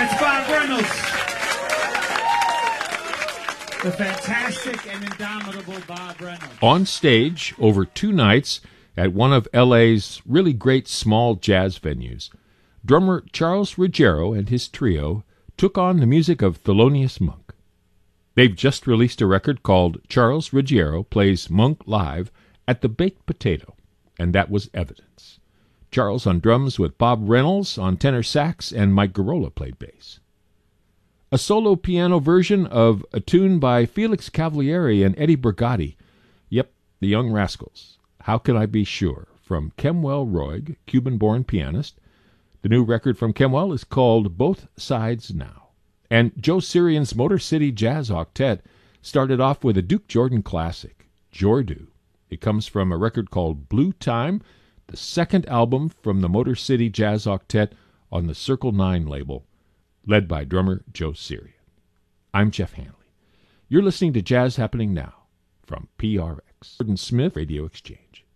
That's Bob Reynolds. The fantastic and indomitable Bob Reynolds. On stage over 2 nights at one of L.A.'s really great small jazz venues, drummer Charles Ruggiero and his trio took on the music of Thelonious Monk. They've just released a record called Charles Ruggiero Plays Monk Live at the Baked Potato, and that was evidence. Charles on drums with Bob Reynolds on tenor sax, and Mike Garola played bass. A solo piano version of a tune by Felix Cavaliere and Eddie Brigati. Yep, the Young Rascals. How Can I Be Sure? From Kemuel Roig, Cuban-born pianist. The new record from Kemuel is called Both Sides Now. And Joe Sirian's Motor City Jazz Octet started off with a Duke Jordan classic, Jordu. It comes from a record called Blue Time, the second album from the Motor City Jazz Octet on the Circle 9 label, led by drummer Joe Sirian. I'm Jeff Hanley. You're listening to Jazz Happening Now from PRX, Gordon Smith Radio Exchange.